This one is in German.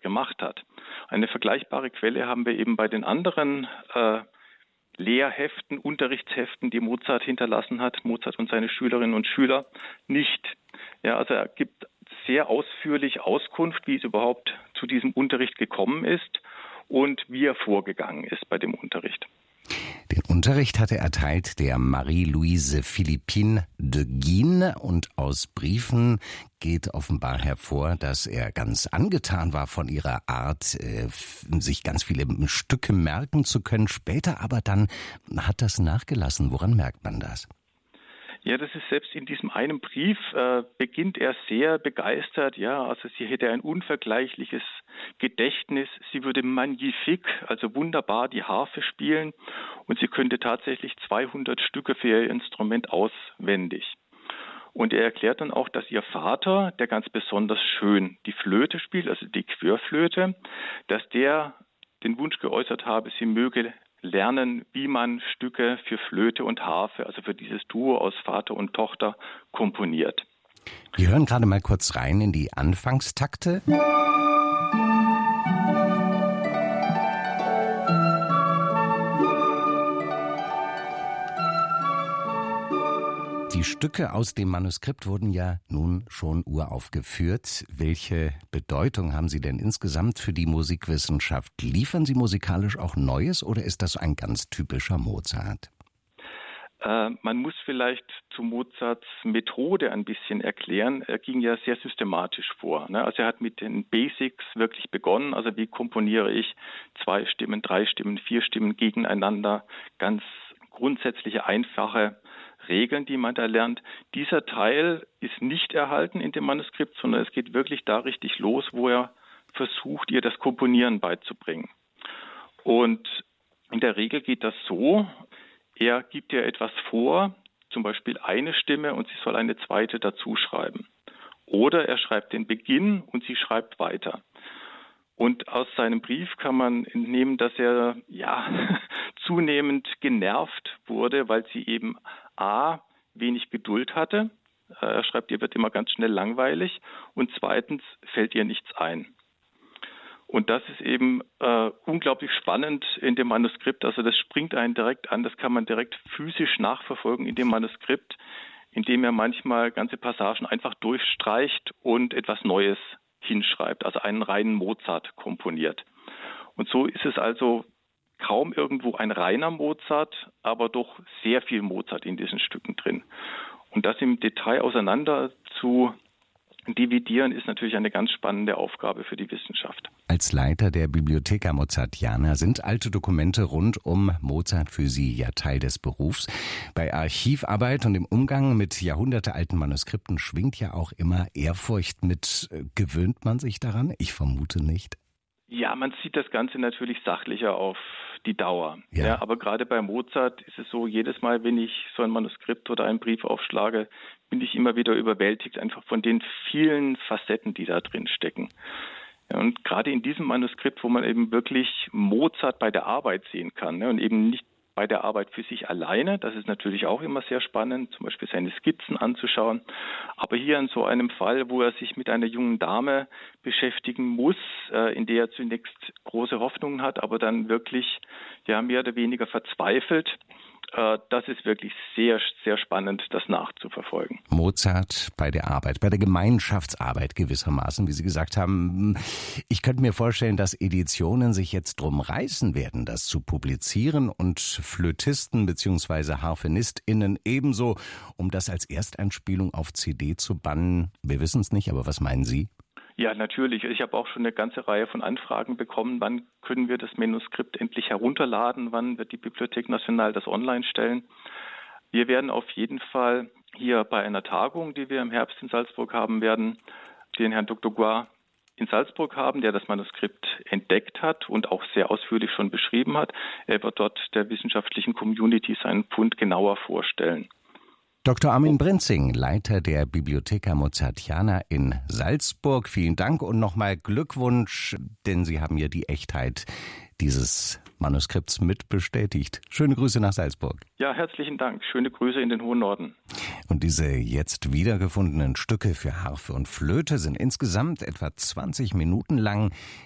gemacht hat. Eine vergleichbare Quelle haben wir eben bei den anderen Lehrheften, Unterrichtsheften, die Mozart hinterlassen hat, Mozart und seine Schülerinnen und Schüler, nicht. Ja, also er gibt sehr ausführlich Auskunft, wie es überhaupt zu diesem Unterricht gekommen ist und wie er vorgegangen ist bei dem Unterricht. Den Unterricht hatte erteilt der Marie-Louise Philippine de Guin und aus Briefen geht offenbar hervor, dass er ganz angetan war von ihrer Art, sich ganz viele Stücke merken zu können. Später aber dann hat das nachgelassen. Woran merkt man das? Ja, das ist selbst in diesem einen Brief beginnt er sehr begeistert. Ja, also sie hätte ein unvergleichliches Gedächtnis. Sie würde magnifique, also wunderbar die Harfe spielen und sie könnte tatsächlich 200 Stücke für ihr Instrument auswendig. Und er erklärt dann auch, dass ihr Vater, der ganz besonders schön die Flöte spielt, also die Querflöte, dass der den Wunsch geäußert habe, sie möge lernen, wie man Stücke für Flöte und Harfe, also für dieses Duo aus Vater und Tochter, komponiert. Wir hören gerade mal kurz rein in die Anfangstakte. Die Stücke aus dem Manuskript wurden ja nun schon uraufgeführt. Welche Bedeutung haben sie denn insgesamt für die Musikwissenschaft? Liefern sie musikalisch auch Neues oder ist das ein ganz typischer Mozart? Man muss vielleicht zu Mozarts Methode ein bisschen erklären. Er ging ja sehr systematisch vor. Also er hat mit den Basics wirklich begonnen. Also wie komponiere ich 2 Stimmen, 3 Stimmen, 4 Stimmen gegeneinander? Ganz grundsätzliche, einfache Regeln, die man da lernt. Dieser Teil ist nicht erhalten in dem Manuskript, sondern es geht wirklich da richtig los, wo er versucht, ihr das Komponieren beizubringen. Und in der Regel geht das so, er gibt ihr etwas vor, zum Beispiel eine Stimme und sie soll eine zweite dazu schreiben. Oder er schreibt den Beginn und sie schreibt weiter. Und aus seinem Brief kann man entnehmen, dass er zunehmend genervt wurde, weil sie eben A, wenig Geduld hatte. Er schreibt, ihr wird immer ganz schnell langweilig. Und zweitens fällt ihr nichts ein. Und das ist eben unglaublich spannend in dem Manuskript. Also das springt einen direkt an. Das kann man direkt physisch nachverfolgen in dem Manuskript, indem er manchmal ganze Passagen einfach durchstreicht und etwas Neues hinschreibt, also einen reinen Mozart komponiert. Und so ist es also kaum irgendwo ein reiner Mozart, aber doch sehr viel Mozart in diesen Stücken drin. Und das im Detail auseinander zu dividieren, ist natürlich eine ganz spannende Aufgabe für die Wissenschaft. Als Leiter der Bibliotheca Mozartiana sind alte Dokumente rund um Mozart für Sie ja Teil des Berufs. Bei Archivarbeit und im Umgang mit jahrhundertealten Manuskripten schwingt ja auch immer Ehrfurcht mit. Gewöhnt man sich daran? Ich vermute nicht. Ja, man sieht das Ganze natürlich sachlicher auf die Dauer. Ja, aber gerade bei Mozart ist es so, jedes Mal, wenn ich so ein Manuskript oder einen Brief aufschlage, bin ich immer wieder überwältigt, einfach von den vielen Facetten, die da drin stecken. Ja, und gerade in diesem Manuskript, wo man eben wirklich Mozart bei der Arbeit sehen kann, und eben nicht bei der Arbeit für sich alleine, das ist natürlich auch immer sehr spannend, zum Beispiel seine Skizzen anzuschauen. Aber hier in so einem Fall, wo er sich mit einer jungen Dame beschäftigen muss, in der er zunächst große Hoffnungen hat, aber dann wirklich mehr oder weniger verzweifelt, das ist wirklich sehr, sehr spannend, das nachzuverfolgen. Mozart bei der Arbeit, bei der Gemeinschaftsarbeit gewissermaßen, wie Sie gesagt haben. Ich könnte mir vorstellen, dass Editionen sich jetzt drum reißen werden, das zu publizieren und Flötisten bzw. HarfenistInnen ebenso, um das als Ersteinspielung auf CD zu bannen. Wir wissen es nicht, aber was meinen Sie? Ja, natürlich. Ich habe auch schon eine ganze Reihe von Anfragen bekommen. Wann können wir das Manuskript endlich herunterladen? Wann wird die Bibliothèque Nationale das online stellen? Wir werden auf jeden Fall hier bei einer Tagung, die wir im Herbst in Salzburg haben werden, den Herrn Dr. Gois in Salzburg haben, der das Manuskript entdeckt hat und auch sehr ausführlich schon beschrieben hat. Er wird dort der wissenschaftlichen Community seinen Fund genauer vorstellen. Dr. Armin Brinzing, Leiter der Bibliotheca Mozartiana in Salzburg. Vielen Dank und nochmal Glückwunsch, denn Sie haben ja die Echtheit dieses Manuskripts mit bestätigt. Schöne Grüße nach Salzburg. Ja, herzlichen Dank. Schöne Grüße in den hohen Norden. Und diese jetzt wiedergefundenen Stücke für Harfe und Flöte sind insgesamt etwa 20 Minuten lang.